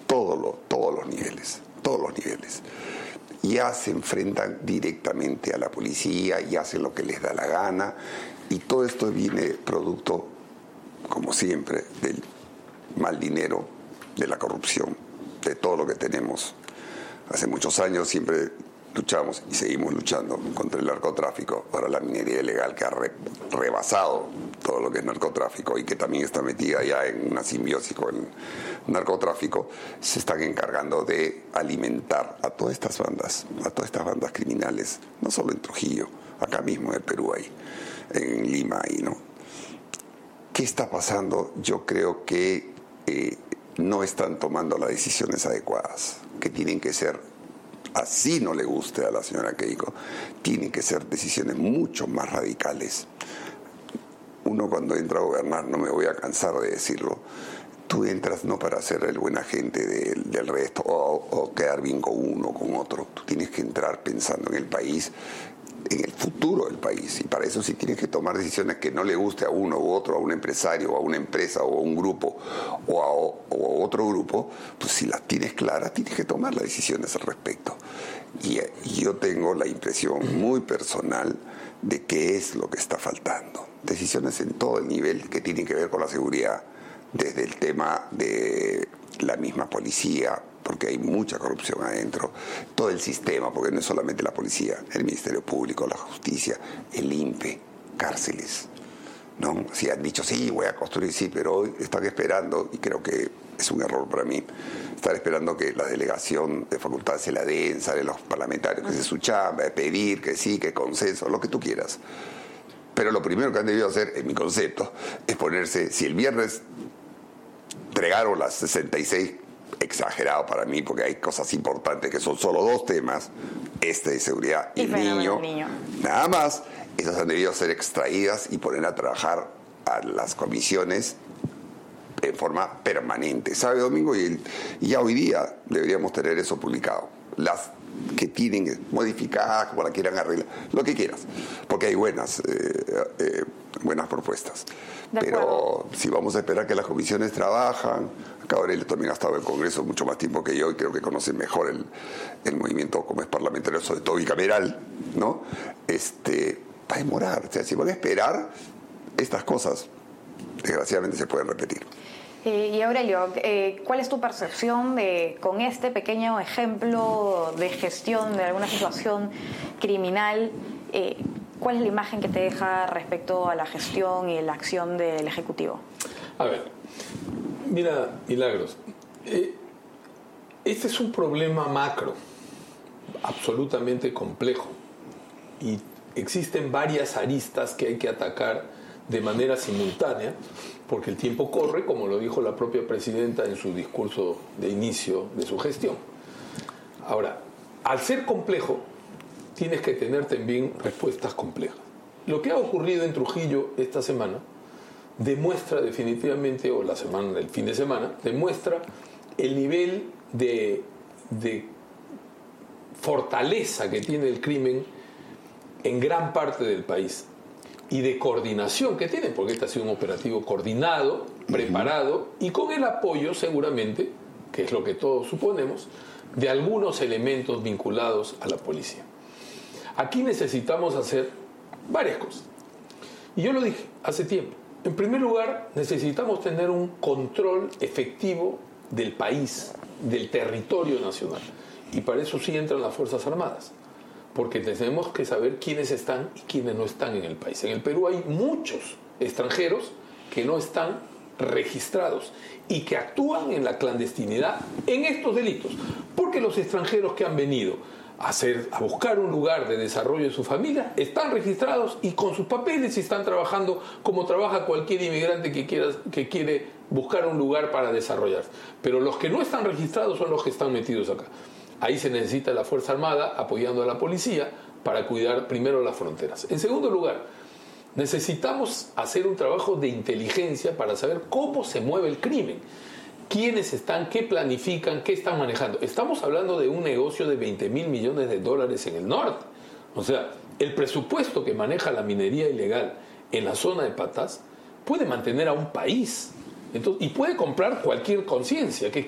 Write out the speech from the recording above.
todos los niveles. Ya se enfrentan directamente a la policía y hacen lo que les da la gana, y todo esto viene producto, como siempre, del mal dinero, de la corrupción, de todo lo que tenemos. Hace muchos años siempre luchamos y seguimos luchando contra el narcotráfico. Ahora la minería ilegal, que ha rebasado todo lo que es narcotráfico y que también está metida ya en una simbiosis con el narcotráfico, se están encargando de alimentar a todas estas bandas criminales, no solo en Trujillo, acá mismo en el Perú, ahí, en Lima, ahí, ¿no? ¿Qué está pasando? Yo creo que no están tomando las decisiones adecuadas, que tienen que ser, así no le guste a la señora Keiko, tienen que ser decisiones mucho más radicales. Uno cuando entra a gobernar, no me voy a cansar de decirlo, tú entras no para ser el buen agente del resto o quedar bien con uno o con otro. Tú tienes que entrar pensando en el país, en el futuro del país, y para eso sí tienes que tomar decisiones que no le guste a uno u otro, a un empresario, o a una empresa, o a un grupo, o a otro grupo. Pues si las tienes claras, tienes que tomar las decisiones al respecto. Y yo tengo la impresión muy personal de qué es lo que está faltando. Decisiones en todo el nivel que tienen que ver con la seguridad, desde el tema de la misma policía, porque hay mucha corrupción adentro, todo el sistema, porque no es solamente la policía, el Ministerio Público, la Justicia, el INPE, cárceles, ¿no? Si han dicho, sí, voy a construir, sí, pero hoy están esperando, y creo que es un error para mí, estar esperando que la delegación de facultades se la den, salen los parlamentarios, que se su chamba, de pedir, que sí, que consenso, lo que tú quieras. Pero lo primero que han debido hacer, en mi concepto, es ponerse, si el viernes entregaron las 66, exagerado para mí, porque hay cosas importantes que son solo 2 temas, de seguridad y niño, nada más, esas han debido ser extraídas y poner a trabajar a las comisiones en forma permanente, sábado, domingo, y ya hoy día deberíamos tener eso publicado. Las que tienen modificadas, como la quieran arreglar, lo que quieras, porque hay buenas propuestas. Pero si vamos a esperar que las comisiones trabajan, acá Aurelio también ha estado en el Congreso mucho más tiempo que yo y creo que conoce mejor el movimiento como es parlamentario, sobre todo bicameral, ¿no? Va a demorar. O sea, si van a esperar, estas cosas desgraciadamente se pueden repetir. Y Aurelio, ¿cuál es tu percepción con este pequeño ejemplo de gestión de alguna situación criminal? ¿Cuál es la imagen que te deja respecto a la gestión y la acción del Ejecutivo? A ver, mira, Milagros, este es un problema macro, absolutamente complejo, y existen varias aristas que hay que atacar de manera simultánea, porque el tiempo corre, como lo dijo la propia presidenta en su discurso de inicio de su gestión. Ahora, al ser complejo, tienes que tener también respuestas complejas. Lo que ha ocurrido en Trujillo esta semana demuestra definitivamente, o el fin de semana, demuestra el nivel de fortaleza que tiene el crimen en gran parte del país y de coordinación que tiene, porque este ha sido un operativo coordinado, preparado y con el apoyo seguramente, que es lo que todos suponemos, de algunos elementos vinculados a la policía. Aquí necesitamos hacer varias cosas. Y yo lo dije hace tiempo. En primer lugar, necesitamos tener un control efectivo del país, del territorio nacional. Y para eso sí entran las Fuerzas Armadas. Porque tenemos que saber quiénes están y quiénes no están en el país. En el Perú hay muchos extranjeros que no están registrados y que actúan en la clandestinidad en estos delitos. Porque los extranjeros que han venido a buscar un lugar de desarrollo de su familia están registrados y con sus papeles y están trabajando como trabaja cualquier inmigrante que quiere buscar un lugar para desarrollarse. Pero los que no están registrados son los que están metidos acá. Ahí se necesita la Fuerza Armada apoyando a la policía para cuidar primero las fronteras. En segundo lugar, necesitamos hacer un trabajo de inteligencia para saber cómo se mueve el crimen. ¿Quiénes están? ¿Qué planifican? ¿Qué están manejando? Estamos hablando de un negocio de $20,000 millones en el norte. O sea, el presupuesto que maneja la minería ilegal en la zona de Patás puede mantener a un país. Entonces, y puede comprar cualquier conciencia. ¿Qué